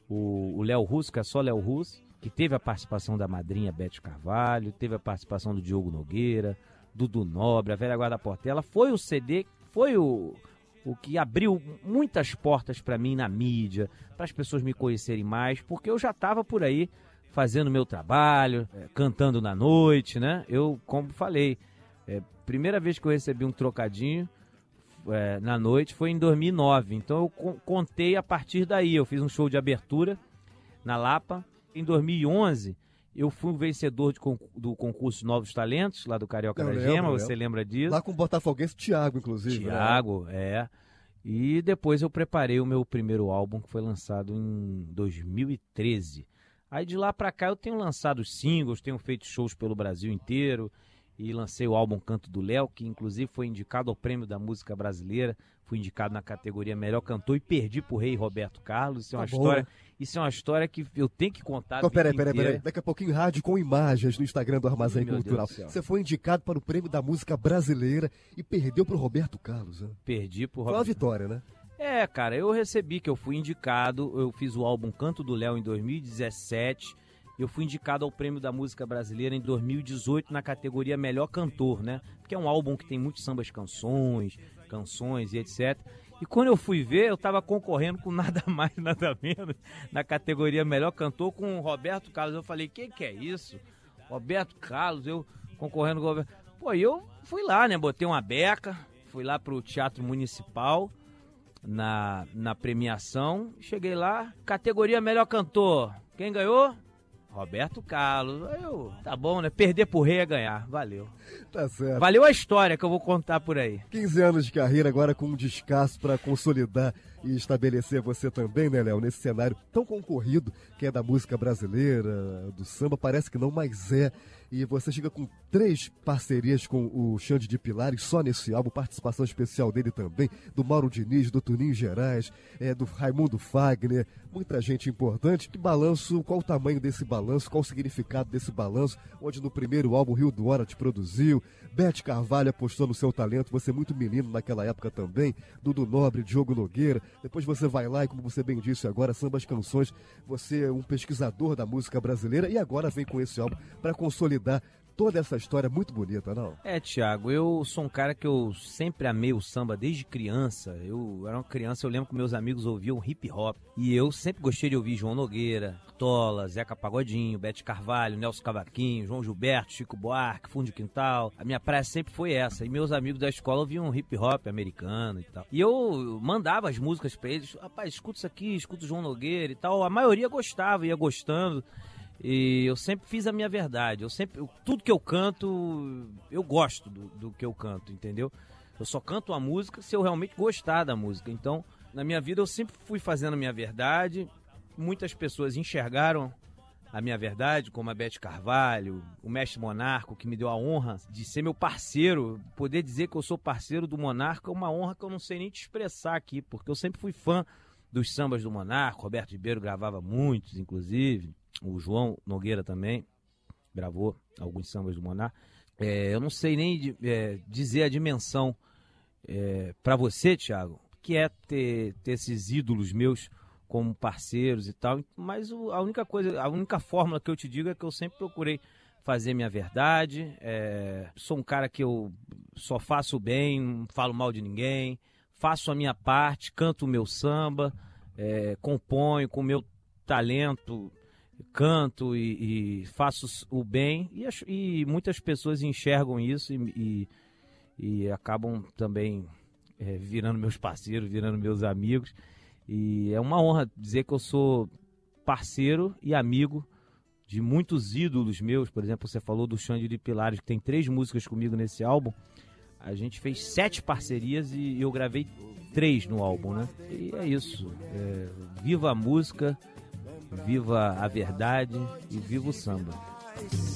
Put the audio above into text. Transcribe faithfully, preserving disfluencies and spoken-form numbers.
o Léo Russo, que é só Léo Russo, que teve a participação da madrinha Beth Carvalho, teve a participação do Diogo Nogueira, Dudu Nobre, a Velha Guarda Portela. Foi o C D, foi o, o que abriu muitas portas para mim na mídia, para as pessoas me conhecerem mais, porque eu já estava por aí fazendo meu trabalho, é, cantando na noite, né? Eu, como falei, é, primeira vez que eu recebi um trocadinho é, na noite foi em dois mil e nove, então eu co- contei a partir daí. Eu fiz um show de abertura na Lapa. Em dois mil e onze, eu fui o vencedor de conc- do concurso Novos Talentos, lá do Carioca Eu da lembro, Gema, eu você lembro. lembra disso? Lá com o botafoguense Thiago, inclusive. né? Thiago, é. E depois eu preparei o meu primeiro álbum, que foi lançado em dois mil e treze. Aí de lá pra cá eu tenho lançado singles, tenho feito shows pelo Brasil inteiro e lancei o álbum Canto do Léo, que inclusive foi indicado ao Prêmio da Música Brasileira, fui indicado na categoria Melhor Cantor e perdi pro rei Roberto Carlos. Isso é uma Tá bom. história, isso é uma história que eu tenho que contar. Então, a vida peraí, peraí, inteira. peraí. Daqui a pouquinho, rádio com imagens no Instagram do Armazém Meu Deus Cultural. do céu. Você foi indicado para o Prêmio da Música Brasileira e perdeu pro Roberto Carlos. Né? Perdi pro Foi uma Roberto. vitória, né? É, cara, eu recebi que eu fui indicado, eu fiz o álbum Canto do Léo em dois mil e dezessete, eu fui indicado ao Prêmio da Música Brasileira em dois mil e dezoito na categoria Melhor Cantor, né? Porque é um álbum que tem muitos sambas canções, canções e etcétera. E quando eu fui ver, eu tava concorrendo com nada mais, nada menos, na categoria Melhor Cantor com o Roberto Carlos. Eu falei, quem que é isso? Roberto Carlos, eu concorrendo com o Roberto. Pô, e eu fui lá, né? Botei uma beca, fui lá pro Teatro Municipal, Na, na premiação, cheguei lá, categoria Melhor Cantor, quem ganhou? Roberto Carlos. Aí eu, tá bom, né? Perder pro rei é ganhar, valeu. Tá certo. Valeu a história que eu vou contar por aí. quinze anos de carreira agora com um descasso para consolidar e estabelecer você também, né, Léo? Nesse cenário tão concorrido que é da música brasileira, do samba, parece que não, mas é. E você chega com três parcerias com o Xande de Pilares, só nesse álbum, participação especial dele também, do Mauro Diniz, do Tuninho Gerais, é, do Raimundo Fagner, muita gente importante. Que balanço, qual o tamanho desse balanço, qual o significado desse balanço, onde no primeiro álbum Rio do Hora te produziu, Beth Carvalho apostou no seu talento, você muito menino naquela época também, Dudu Nobre, Diogo Nogueira, depois você vai lá e, como você bem disse agora, Sambas Canções, você é um pesquisador da música brasileira e agora vem com esse álbum para consolidar toda essa história muito bonita, não? É, Thiago, eu sou um cara que eu sempre amei o samba desde criança. Eu era uma criança, eu lembro que meus amigos ouviam hip hop. E eu sempre gostei de ouvir João Nogueira, Tola, Zeca Pagodinho, Beth Carvalho, Nelson Cavaquinho, João Gilberto, Chico Buarque, Fundo de Quintal. A minha praia sempre foi essa. E meus amigos da escola ouviam hip hop americano e tal. E eu mandava as músicas pra eles. Rapaz, escuta isso aqui, escuta o João Nogueira e tal. A maioria gostava, ia gostando. E eu sempre fiz a minha verdade. Eu sempre, eu- tudo que eu canto, eu gosto do, do que eu canto, entendeu? Eu só canto a música se eu realmente gostar da música. Então, na minha vida, eu sempre fui fazendo a minha verdade. Muitas pessoas enxergaram a minha verdade, como a Beth Carvalho, o Mestre Monarco, que me deu a honra de ser meu parceiro. Poder dizer que eu sou parceiro do Monarco é uma honra que eu não sei nem te expressar aqui, porque eu sempre fui fã dos sambas do Monarco. Roberto Ribeiro gravava muitos, inclusive. O João Nogueira também gravou alguns sambas do Monarco. É, eu não sei nem de- é, dizer a dimensão é, para você, Thiago, que é ter, ter esses ídolos meus como parceiros e tal. Mas o- a única coisa, a única fórmula que eu te digo é que eu sempre procurei fazer minha verdade. É, sou um cara que eu só faço o bem, não falo mal de ninguém, faço a minha parte, canto o meu samba, é, componho com o meu talento, canto e, e faço o bem, e, as- e muitas pessoas enxergam isso e, e, e acabam também é, virando meus parceiros, virando meus amigos. E é uma honra dizer que eu sou parceiro e amigo de muitos ídolos meus. Por exemplo, você falou do Xande de Pilares, que tem três músicas comigo nesse álbum. A gente fez sete parcerias e eu gravei três no álbum, né? E é isso. É, viva a música, viva a verdade e viva o samba.